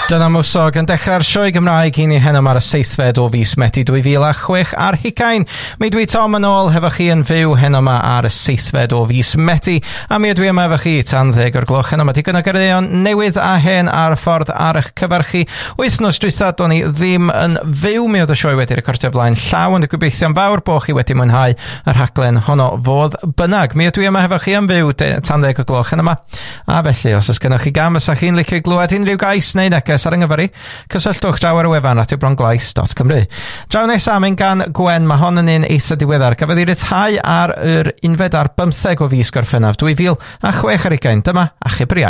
Dyna mwsog yn dechrau'r sioe Gymraeg I ni heno ar y 7fed o fis Medi 2006 ar Hugain. Mi dwi Tom yn ôl hefo chi yn fyw heno yma ar y 7fed o fis Medi. A mi ydw I yma efo chi tan 10 o'r gloch heno. Mae digon o gyrraeon newydd a hen ar y ffordd ar eich cyfarchu. Wythnos dwytha do'n ni ddim yn fyw. Mi oedd y sioe wedi recordio flaen llaw ond y gobeithio'n fawr bo' chi wedi mwynhau yr rhaglen honno fodd bynnag. Mi ydw I yma hefo chi yn fyw tan 10 o'r gloch heno yma. A felly os oes gennych chi gam ys chi'n licio glywed unrhyw gais neu neges ar yng Nghyfari, cysylltwch draw ar y wefan radiobronglais.cymru. Draw nesa mynd gan Gwen, mae hon yn un eitha diweddar. Gafodd ei ryddhau ar yr 11 ar 15 o fis Gorffennaf 2006 ar Ugain. Dyma Achub yr Iaith.